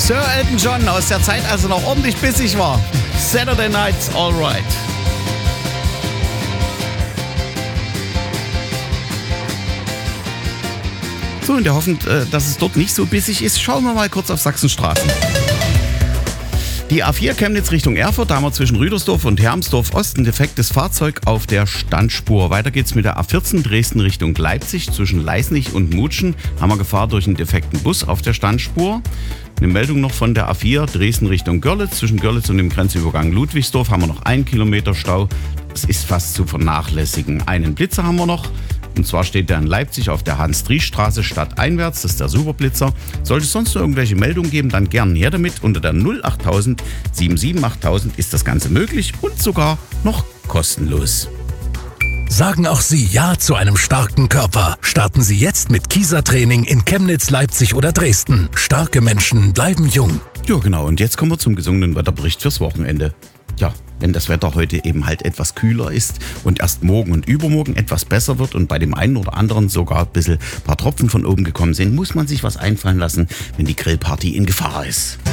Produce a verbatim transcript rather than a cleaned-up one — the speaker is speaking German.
Sir Elton John aus der Zeit, als er noch ordentlich bissig war. Saturday Night's Alright. So, in der Hoffnung, dass es dort nicht so bissig ist, schauen wir mal kurz auf Sachsenstraßen. Die A vier Chemnitz Richtung Erfurt, da haben wir zwischen Rüdersdorf und Hermsdorf Ost ein defektes Fahrzeug auf der Standspur. Weiter geht's mit der A vierzehn Dresden Richtung Leipzig. Zwischen Leisnig und Mutschen haben wir Gefahr durch einen defekten Bus auf der Standspur. Eine Meldung noch von der A vier Dresden Richtung Görlitz. Zwischen Görlitz und dem Grenzübergang Ludwigsdorf haben wir noch einen Kilometer Stau. Das ist fast zu vernachlässigen. Einen Blitzer haben wir noch. Und zwar steht der in Leipzig auf der Hans-Driesch-Straße stadteinwärts. Das ist der Superblitzer. Sollte es sonst noch irgendwelche Meldungen geben, dann gern her damit. Unter der null acht null null sieben sieben acht null null null ist das Ganze möglich und sogar noch kostenlos. Sagen auch Sie Ja zu einem starken Körper. Starten Sie jetzt mit Kieser-Training in Chemnitz, Leipzig oder Dresden. Starke Menschen bleiben jung. Ja, genau. Und jetzt kommen wir zum gesungenen Wetterbericht fürs Wochenende. Ja, wenn das Wetter heute eben halt etwas kühler ist und erst morgen und übermorgen etwas besser wird und bei dem einen oder anderen sogar ein bisschen ein paar Tropfen von oben gekommen sind, muss man sich was einfallen lassen, wenn die Grillparty in Gefahr ist.